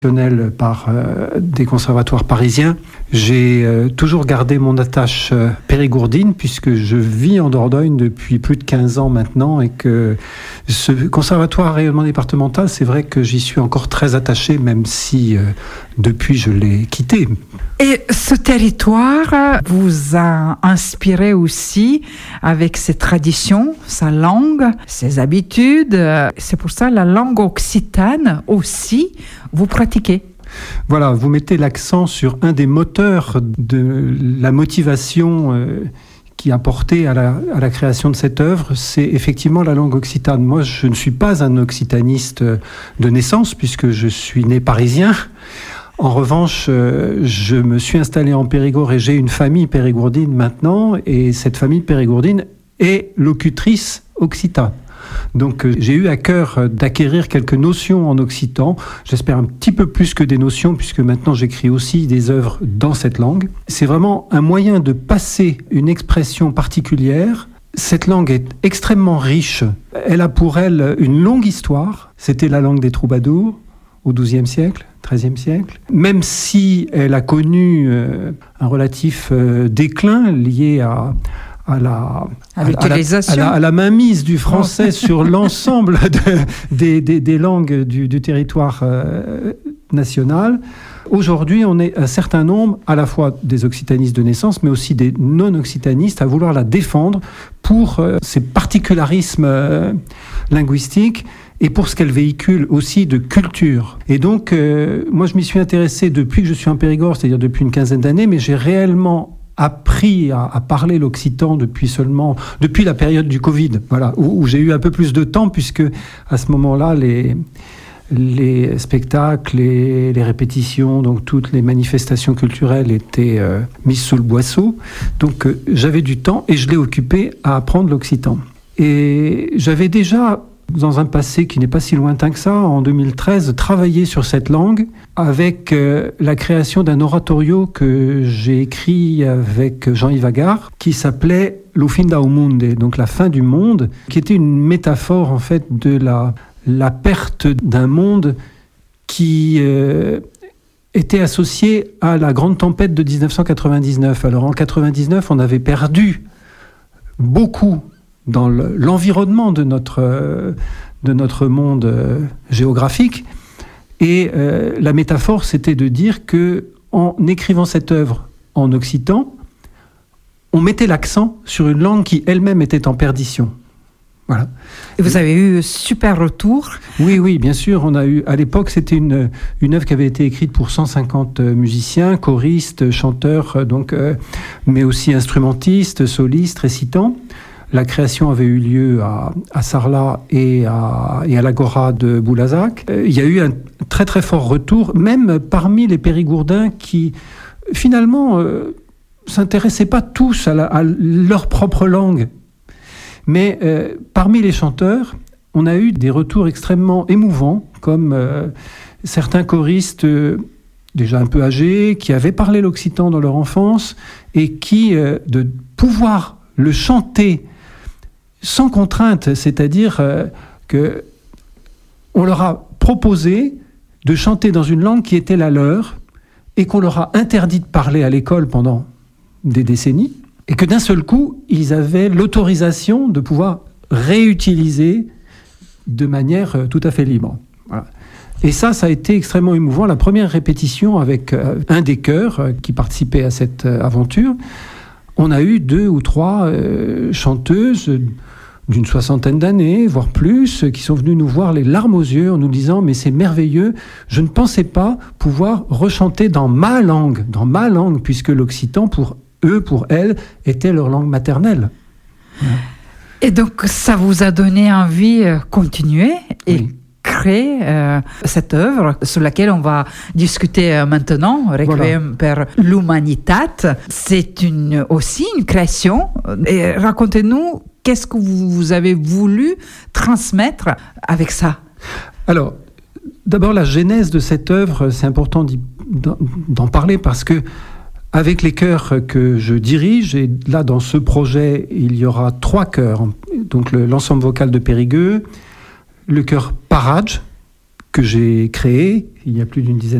par des conservatoires parisiens. J'ai toujours gardé mon attache périgourdine puisque je vis en Dordogne depuis plus de 15 ans maintenant et que ce conservatoire à rayonnement départemental, c'est vrai que j'y suis encore très attaché même si depuis je l'ai quitté. Et ce territoire vous a inspiré aussi avec ses traditions, sa langue, ses habitudes. C'est pour ça la langue occitane aussi, vous pratiquez. Voilà, vous mettez l'accent sur un des moteurs de la motivation qui a porté à la création de cette œuvre, c'est effectivement la langue occitane. Moi, je ne suis pas un occitaniste de naissance puisque je suis né parisien. En revanche, je me suis installé en Périgord et j'ai une famille périgourdine maintenant et cette famille périgourdine est locutrice occitane. Donc j'ai eu à cœur d'acquérir quelques notions en occitan, j'espère un petit peu plus que des notions puisque maintenant j'écris aussi des œuvres dans cette langue. C'est vraiment un moyen de passer une expression particulière. Cette langue est extrêmement riche, elle a pour elle une longue histoire, c'était la langue des troubadours au XIIe siècle, XIIIe siècle. Même si elle a connu un relatif déclin lié à la mainmise du français sur l'ensemble des langues du territoire national. Aujourd'hui, on est un certain nombre, à la fois des occitanistes de naissance, mais aussi des non-occitanistes, à vouloir la défendre pour ses particularismes linguistiques et pour ce qu'elle véhicule aussi de culture. Et donc, moi, je m'y suis intéressé depuis que je suis en Périgord, c'est-à-dire depuis une quinzaine d'années, mais j'ai réellement appris à parler l'occitan depuis la période du Covid, voilà, où j'ai eu un peu plus de temps, puisque à ce moment-là, les spectacles, les répétitions, donc toutes les manifestations culturelles étaient mises sous le boisseau. Donc j'avais du temps et je l'ai occupé à apprendre l'occitan. Et j'avais déjà, dans un passé qui n'est pas si lointain que ça, en 2013, travaillé sur cette langue avec la création d'un oratorio que j'ai écrit avec Jean-Yves Agard, qui s'appelait Lo fin do mundo, donc la fin du monde, qui était une métaphore en fait de la perte d'un monde qui était associé à la grande tempête de 1999. Alors en 1999, on avait perdu beaucoup dans l'environnement de notre monde géographique. Et la métaphore, c'était de dire que en écrivant cette œuvre en occitan, on mettait l'accent sur une langue qui elle-même était en perdition. Voilà. Et vous avez eu super retour? Oui, bien sûr. On a eu, à l'époque, c'était une œuvre qui avait été écrite pour 150 musiciens, choristes, chanteurs, mais aussi instrumentistes, solistes, récitants. La création avait eu lieu à Sarlat et à l'Agora de Boulazac. Il y a eu un très très fort retour, même parmi les Périgourdins qui, finalement, s'intéressaient pas tous à leur propre langue. Mais parmi les chanteurs, on a eu des retours extrêmement émouvants, comme certains choristes déjà un peu âgés, qui avaient parlé l'occitan dans leur enfance, et qui, de pouvoir le chanter sans contrainte, c'est-à-dire que on leur a proposé de chanter dans une langue qui était la leur et qu'on leur a interdit de parler à l'école pendant des décennies et que d'un seul coup, ils avaient l'autorisation de pouvoir réutiliser de manière tout à fait libre. Voilà. Et ça a été extrêmement émouvant. La première répétition avec un des chœurs qui participait à cette aventure, on a eu 2 ou 3 chanteuses d'une 60aine d'années, voire plus, qui sont venues nous voir les larmes aux yeux en nous disant « Mais c'est merveilleux, je ne pensais pas pouvoir rechanter dans ma langue, puisque l'occitan, pour eux, pour elles, était leur langue maternelle. » Et donc, ça vous a donné envie de continuer et créer cette œuvre sur laquelle on va discuter maintenant, Requiem per l'Humanitat. C'est aussi une création. Et racontez-nous, qu'est-ce que vous avez voulu transmettre avec ça? Alors, d'abord, la genèse de cette œuvre, c'est important d'en parler parce que avec les chœurs que je dirige, et là, dans ce projet, il y aura 3 chœurs. Donc, l'ensemble vocal de Périgueux, le chœur Paradj, que j'ai créé il y a plus d'une dizaine